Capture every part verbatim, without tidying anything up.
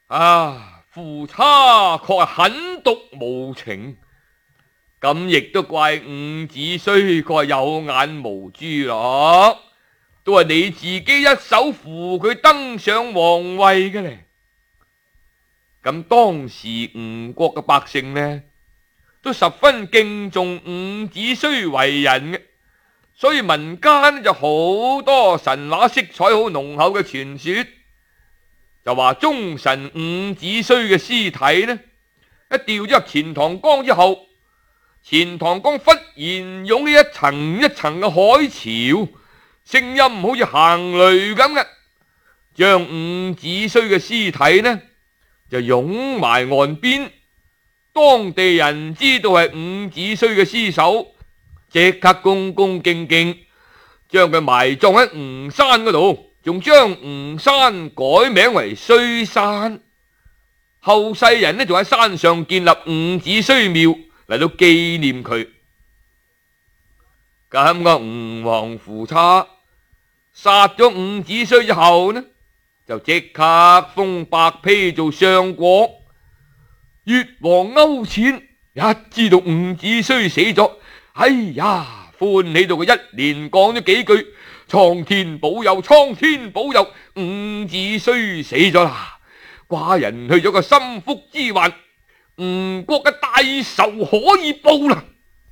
啊，夫差確係狠毒無情，咁亦都怪伍子胥佢係有眼無珠咯，都係你自己一手扶佢登上皇位嘅咧。咁當時吳國嘅百姓呢，都十分敬重伍子胥為人嘅，所以民間就好多神話色彩好濃厚嘅傳說，就話忠臣伍子胥嘅屍體呢，一掉咗入錢塘江之後，錢塘江忽然湧起一層一層嘅海潮，聲音好似行雷咁嘅，將伍子胥嘅屍體呢就湧埋岸邊。當地人知道係伍子胥嘅屍首，即刻恭恭敬敬將佢埋葬喺吳山嗰度，仲將吳山改名為胥山。後世人呢仲喺山上建立伍子胥廟嚟到紀念佢。咁個吳王夫差殺咗伍子胥之後呢，就即刻封白丕做相國。越王勾踐一知道伍子胥死咗，哎呀，歡喜到佢一連講咗幾句蒼天保佑，蒼天保佑，伍子胥死咗啦，寡人去咗個心腹之患，吳國嘅大仇可以報啦。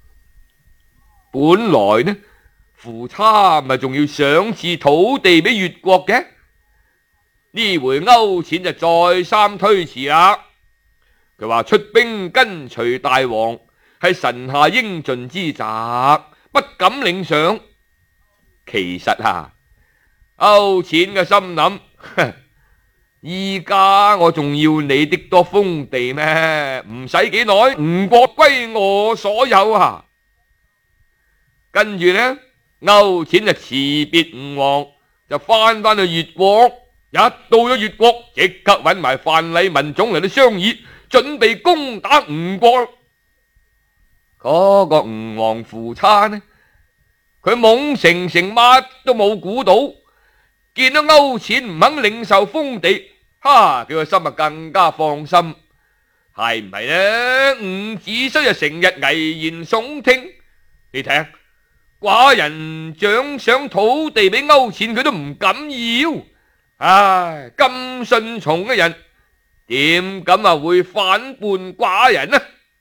本來呢，夫差咪仲要賞賜土地俾越國嘅，呢回勾踐就再三推辭啦。佢話出兵跟隨大王係臣下應盡之責，不敢領賞。其實啊，勾踐嘅心諗，依家我仲要你的多封地咩？唔使幾耐，吳國歸我所有啊！跟住呢，勾踐就辭別吳王，就翻返去越國。一到咗越國，即刻揾埋范蠡、文種嚟到商議，準備攻打吳國。嗰、那個吳王夫差呢，佢懵成成乜都冇估到，見到勾踐唔肯領受封地，哈，佢個心啊更加放心。係唔係呢？伍子胥啊成日危言聳聽，你睇下，寡人獎賞土地俾勾踐，佢都唔敢要。唉，咁順從嘅人，點敢啊會反叛寡人呢？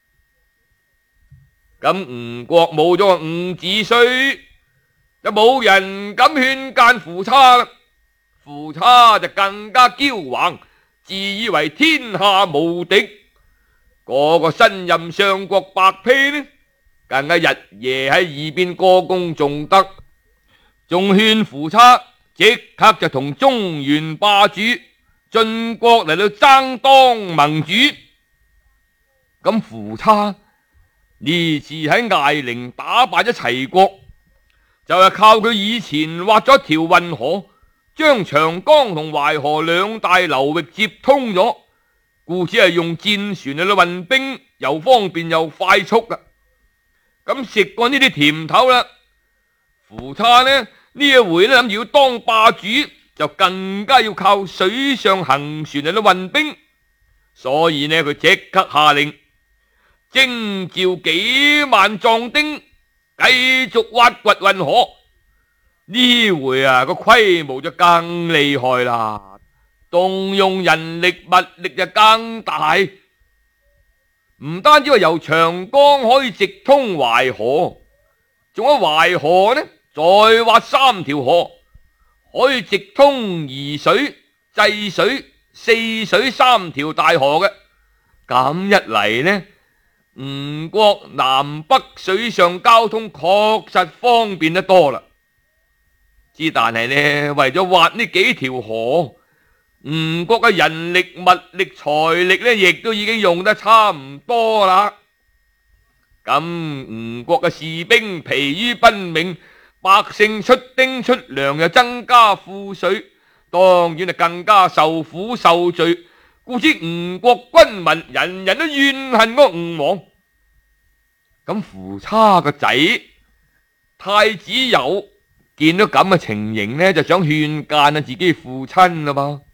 咁吳國冇咗伍子胥，就冇人敢勸諫夫差啦。夫差就更加驕橫，自以為天下無敵。嗰個新任相國白丕呢，更加日夜喺耳邊歌功頌德，仲勸夫差即刻就同中原霸主晉國嚟到爭當盟主。咁夫差呢次喺艾陵打敗咗齊國，就係靠佢以前挖咗條運河，將長江同淮河兩大流域接通咗，故此係用戰船嚟到運兵，又方便又快速噶。咁食過呢啲甜頭啦，夫差呢呢一回呢諗住要當霸主，就更加要靠水上行船嚟到運兵，所以呢佢即刻下令徵召幾萬壯丁，繼續挖掘運河。呢回啊個規模就更厲害啦，動用人力物力就更大。唔單止話由長江可以直通淮河，仲有淮河呢再挖三條河，可以直通沂水、濟水、泗水三條大河嘅。咁一嚟呢，吳國南北水上交通確實方便得多啦。之但係呢，為咗挖呢幾條河，吳國嘅人力、物力、財力呢，亦都已經用得差唔多啦。咁吳國嘅士兵疲於奔命，百姓出丁出糧又增加賦稅，當然係更加受苦受罪。故此吳國軍民人人都怨恨個吳王。咁夫差個仔太子友見到咁嘅情形呢，就想勸諫啊自己父親啦噃。